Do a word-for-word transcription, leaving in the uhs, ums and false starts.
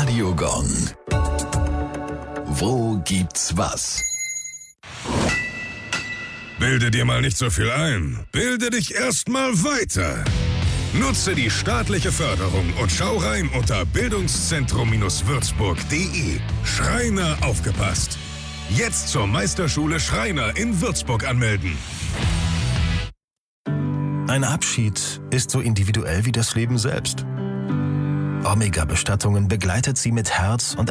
Radio Gong. Wo gibt's was? Bilde dir mal nicht so viel ein. Bilde dich erst mal weiter. Nutze die staatliche Förderung und schau rein unter bildungszentrum-würzburg punkt de. Schreiner aufgepasst. Jetzt zur Meisterschule Schreiner in Würzburg anmelden. Ein Abschied ist so individuell wie das Leben selbst. Omega Bestattungen begleitet Sie mit Herz und